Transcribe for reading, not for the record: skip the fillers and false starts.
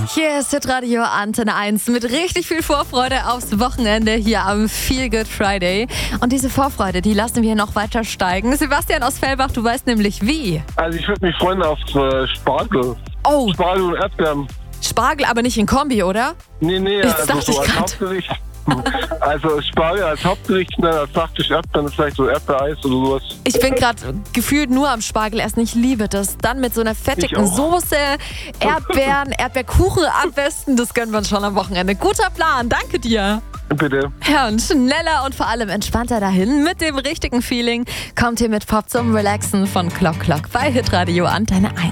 Hier ist Hitradio Antenne 1 mit richtig viel Vorfreude aufs Wochenende hier am Feel Good Friday. Und diese Vorfreude, die lassen wir noch weiter steigen. Sebastian aus Fellbach, du weißt nämlich wie. Also ich würde mich freuen auf Spargel. Oh, Spargel und Erdbeeren. Spargel aber nicht in Kombi, oder? Nee, Jetzt also dachte so ich als grad. Hauptgericht. Also Spargel als Hauptgericht und dann als Nachtisch Erdbeeren, vielleicht so Erdbeereis oder sowas. Ich bin gerade gefühlt nur am Spargel essen. Ich liebe das. Dann mit so einer fettigen Ich auch. Soße, Erdbeeren, Erdbeerkuchen am besten. Das gönnen wir uns schon am Wochenende. Guter Plan, danke dir. Bitte. Ja, und schneller und vor allem entspannter dahin mit dem richtigen Feeling kommt hier mit Pop zum Relaxen von Clock Clock bei Hitradio Antenne 1.